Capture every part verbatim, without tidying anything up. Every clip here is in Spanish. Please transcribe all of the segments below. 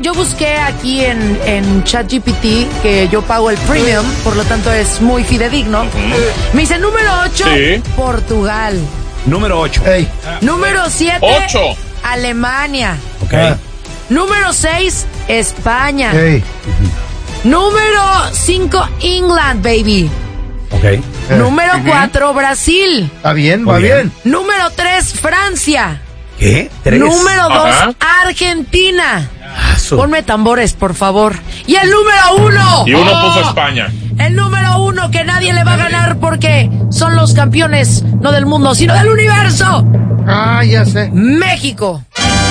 yo busqué aquí en, en ChatGPT, que yo pago el premium, por lo tanto es muy fidedigno. Uh-huh. Me dice número ocho, sí. Portugal. Número ocho. Hey. Número siete, ocho. Alemania. Ok. Ah. Número seis, España. Hey. Número cinco, England, baby. Ok. Eh. Número cuatro, uh-huh. Brasil. Está bien, va bien. bien. Número tres, Francia. ¿Qué? ¿Tres? Número dos, Argentina. Ah, so. Ponme tambores, por favor. Y el número uno. Y uno oh, puso España. El número uno que nadie le va a ganar porque son los campeones, no del mundo, sino del universo. Ah, ya sé. México.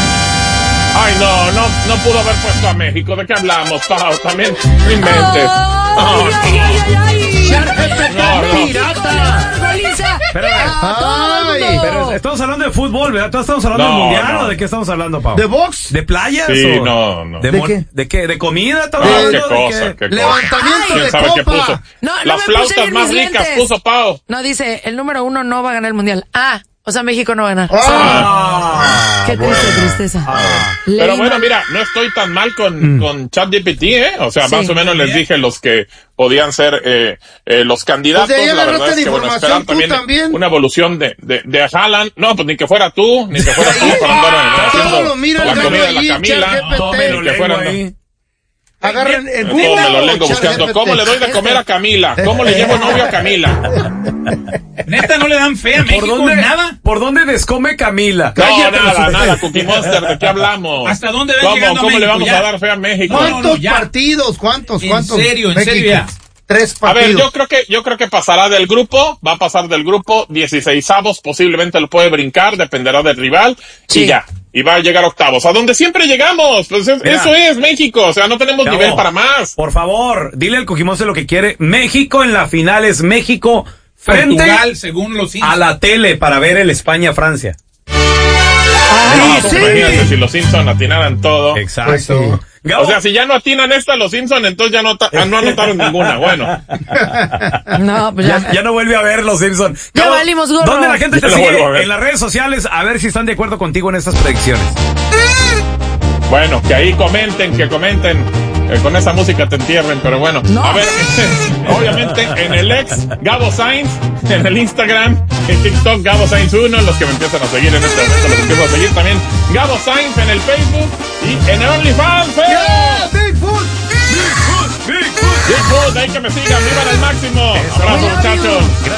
Ay, no, no, no pudo haber puesto a México. ¿De qué hablamos, Pau? También no inventes. Ay, no, ay, ay, ay, ay. No, no. ¡Pirata! Pero, Ay, pero estamos hablando de fútbol, ¿verdad? ¿Todos estamos hablando No, del mundial no. o de qué estamos hablando, Pau? ¿De box? ¿De playas? Sí, o no, no. ¿De, ¿De mon- qué? ¿De qué? ¿De comida? ¿Estamos No, hablando qué de cosa, qué cosa. Levantamiento ¿Quién de sabe qué copa. puso? No, no Las me puse flautas bien más mis ricas lentes. puso Pau. No, dice, el número uno no va a ganar el mundial. Ah, o sea, México no va a ganar. Ah, Qué triste, bueno. tristeza. Ah. Leí Pero bueno, mal. mira, no estoy tan mal con, Mm. con ChatGPT, ¿eh? O sea, Sí. más o menos les dije los que podían ser eh, eh, los candidatos. Pues de ahí La verdad agarraste es que, la bueno, información esperar tú también, también. una evolución de, de, de Haaland. No, pues ni que fuera tú, ni que fuera tú para andar haciendo Todo lo mira la el comida de gallo ahí, la Camila. ChatGPT. Tómelo, que fuera, lengua ahí. Agarren el Todo me lo Google lengo o buscando. ChatGPT. ¿Cómo le doy de comer a Camila? ¿Cómo le llevo novio a Camila? Neta, no le dan fe a ¿Por México, dónde, nada. ¿Por dónde descome Camila? No, Cállate, nada, los- nada, Cookie Monster, ¿de qué hablamos? ¿Hasta dónde van ¿Cómo, llegando a ¿cómo le México? vamos Ya. a dar fe a México? No, no, ¿Cuántos ya. partidos? ¿Cuántos? En ¿Cuántos? serio, en México. serio, ya. Tres A ver, partidos. yo creo que yo creo que pasará del grupo, va a pasar del grupo, dieciseisavos, posiblemente lo puede brincar, dependerá del rival, Sí. y ya, y va a llegar a octavos, a donde siempre llegamos, pues es- Mira. eso es México, o sea, no tenemos Chavo, nivel para más. Por favor, dile al Cojimonce lo que quiere. México en la final es México frente Portugal, según los a la tele para ver el España-Francia. No, sí. pues imagínate si los Simpson atinaran todo. Exacto. Pues sí. Gabo, O sea, si ya no atinan esta los Simpson, entonces ya no, ta- no anotaron ninguna, bueno. No, pues ya. ya, ya no vuelve a ver los Simpson. Ya Gabo, valimos gorro. ¿dónde la gente Ya te lo vuelvo a sigue? ver. En las redes sociales, a ver si están de acuerdo contigo en estas predicciones. Bueno, que ahí comenten, que comenten. Eh, con esa música te entierren, pero bueno. No. A ver, obviamente en el ex, Gabo Sainz, en el Instagram, en TikTok, Gabo Sainz uno, los que me empiezan a seguir en este momento, los empiezo a seguir también. Gabo Sainz en el Facebook y en el OnlyFans. ¡eh! Yeah, Bigfoot. Bigfoot, ahí que me sigan, vivan al máximo. Abrazo, We love you. muchachos.